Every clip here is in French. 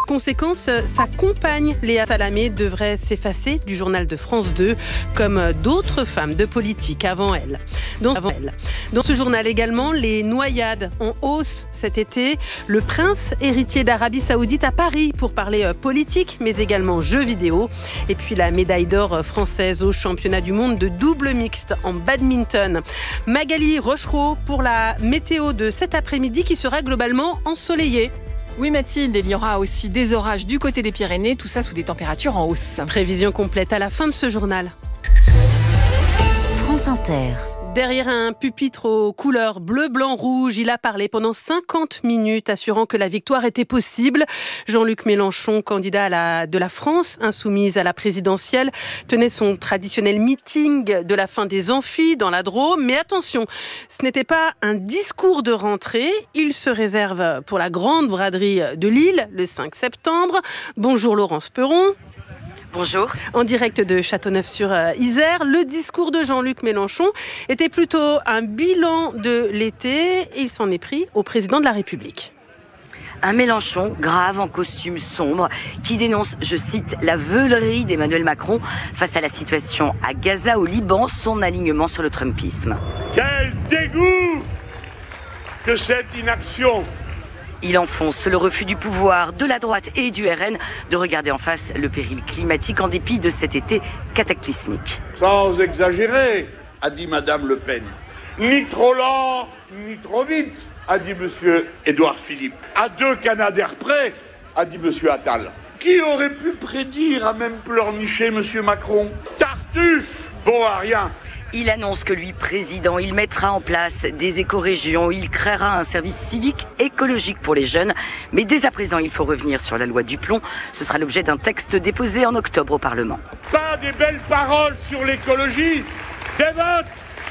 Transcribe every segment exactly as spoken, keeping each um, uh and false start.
Conséquence, sa compagne Léa Salamé devrait s'effacer du journal de France deux, comme d'autres femmes de politique avant elle. Dans, avant elle. Dans ce journal également, les noyades en hausse cet été. Le prince héritier d'Arabie Saoudite à Paris pour parler politique, mais également jeux vidéo. Et puis la médaille d'or française au championnat du monde de double mixte en badminton. Magali Rochereau pour la météo de cet après-midi qui sera globalement ensoleillée. Oui Mathilde, il y aura aussi des orages du côté des Pyrénées, tout ça sous des températures en hausse. Prévision complète à la fin de ce journal. France Inter. Derrière un pupitre aux couleurs bleu, blanc, rouge, il a parlé pendant cinquante minutes, assurant que la victoire était possible. Jean-Luc Mélenchon, candidat à la, de la France insoumise à la présidentielle, tenait son traditionnel meeting de la fin des amphis dans la Drôme. Mais attention, ce n'était pas un discours de rentrée. Il se réserve pour la grande braderie de Lille, le cinq septembre. Bonjour Laurence Perron. Bonjour. En direct de Châteauneuf-sur-Isère, le discours de Jean-Luc Mélenchon était plutôt un bilan de l'été. Il s'en est pris au président de la République. Un Mélenchon grave en costume sombre qui dénonce, je cite, la veulerie d'Emmanuel Macron face à la situation à Gaza, au Liban, son alignement sur le trumpisme. Quel dégoût que cette inaction! Il enfonce le refus du pouvoir, de la droite et du R N de regarder en face le péril climatique en dépit de cet été cataclysmique. Sans exagérer, a dit Madame Le Pen. Ni trop lent, ni trop vite, a dit Monsieur Édouard Philippe. À deux Canadair près, a dit Monsieur Attal. Qui aurait pu prédire à même pleurnicher Monsieur Macron? Tartuffe, bon à rien. Il annonce que lui, président, il mettra en place des écorégions, il créera un service civique écologique pour les jeunes. Mais dès à présent, il faut revenir sur la loi Duplon. Ce sera l'objet d'un texte déposé en octobre au Parlement. Pas des belles paroles sur l'écologie, des votes.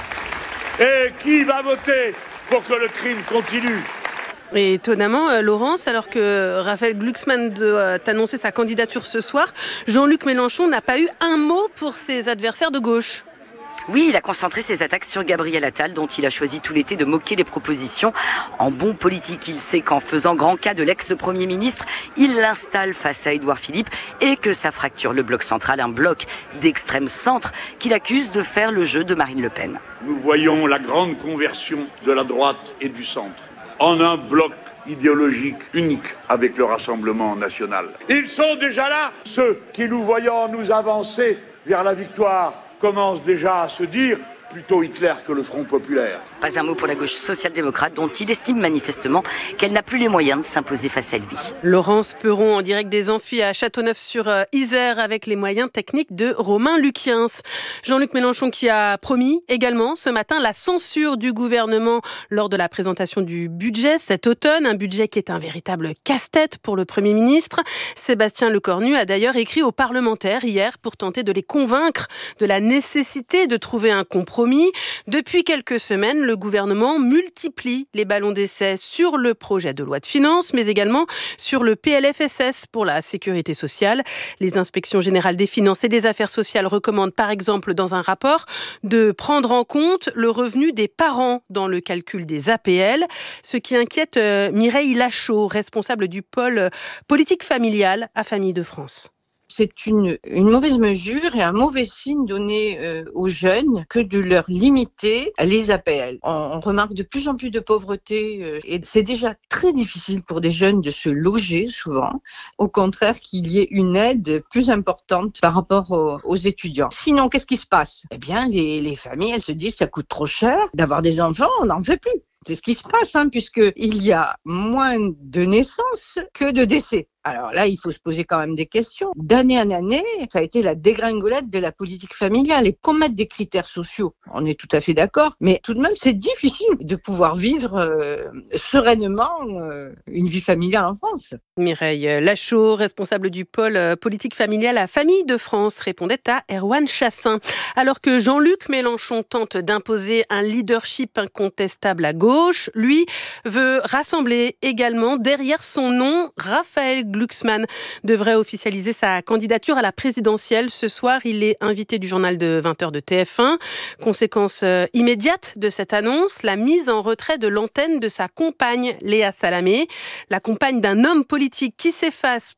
Et qui va voter pour que le crime continue? Et étonnamment, Laurence, alors que Raphaël Glucksmann doit annoncer sa candidature ce soir, Jean-Luc Mélenchon n'a pas eu un mot pour ses adversaires de gauche. Oui, il a concentré ses attaques sur Gabriel Attal, dont il a choisi tout l'été de moquer les propositions. En bon politique, il sait qu'en faisant grand cas de l'ex-premier ministre, il l'installe face à Édouard Philippe et que ça fracture le bloc central, un bloc d'extrême centre qu'il accuse de faire le jeu de Marine Le Pen. Nous voyons la grande conversion de la droite et du centre en un bloc idéologique unique avec le Rassemblement national. Ils sont déjà là, ceux qui, nous voyant nous avancer vers la victoire, commence déjà à se dire plutôt Hitler que le Front populaire. Pas un mot pour la gauche social-démocrate dont il estime manifestement qu'elle n'a plus les moyens de s'imposer face à lui. Laurence Perron en direct des amphis à Châteauneuf-sur-Isère avec les moyens techniques de Romain Luquiens. Jean-Luc Mélenchon qui a promis également ce matin la censure du gouvernement lors de la présentation du budget cet automne. Un budget qui est un véritable casse-tête pour le Premier ministre. Sébastien Lecornu a d'ailleurs écrit aux parlementaires hier pour tenter de les convaincre de la nécessité de trouver un compromis. Depuis quelques semaines, le gouvernement multiplie les ballons d'essai sur le projet de loi de finances, mais également sur le P L F S S pour la sécurité sociale. Les inspections générales des finances et des affaires sociales recommandent par exemple dans un rapport de prendre en compte le revenu des parents dans le calcul des A P L, ce qui inquiète euh, Mireille Lachaud, responsable du pôle politique familiale à Famille de France. C'est une, une mauvaise mesure et un mauvais signe donné euh, aux jeunes que de leur limiter les A P L. On, on remarque de plus en plus de pauvreté euh, et c'est déjà très difficile pour des jeunes de se loger souvent. Au contraire, qu'il y ait une aide plus importante par rapport aux, aux étudiants. Sinon, qu'est-ce qui se passe? Eh bien, les, les familles, elles se disent ça coûte trop cher d'avoir des enfants, on n'en fait plus. C'est ce qui se passe, hein, puisqu'il y a moins de naissances que de décès. Alors là, il faut se poser quand même des questions. D'année en année, ça a été la dégringolade de la politique familiale. Et qu'on mette des critères sociaux, on est tout à fait d'accord, mais tout de même, c'est difficile de pouvoir vivre euh, sereinement euh, une vie familiale en France. Mireille Lachaud, responsable du pôle politique familiale à Famille de France, répondait à Erwan Chassin. Alors que Jean-Luc Mélenchon tente d'imposer un leadership incontestable à gauche, lui veut rassembler également derrière son nom Raphaël Glucksmann devrait officialiser sa candidature à la présidentielle. Ce soir, il est invité du journal de vingt heures de T F un. Conséquence euh, immédiate de cette annonce, la mise en retrait de l'antenne de sa compagne Léa Salamé. La compagne d'un homme politique qui s'efface